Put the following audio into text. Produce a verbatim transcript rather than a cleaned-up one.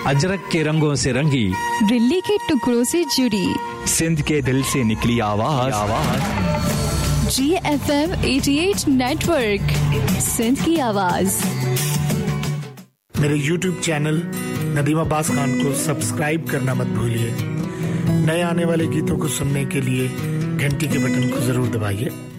अजरक के रंगों से रंगी, दिल्ली के टुकड़ों से जुड़ी, सिंध के दिल से निकली आवाज आवाज जी एफ एम अट्ठासी नेटवर्क, सिंध की आवाज। मेरे यूट्यूब चैनल नदीम अब्बास खान को सब्सक्राइब करना मत भूलिए। नए आने वाले गीतों को सुनने के लिए घंटी के बटन को जरूर दबाइए।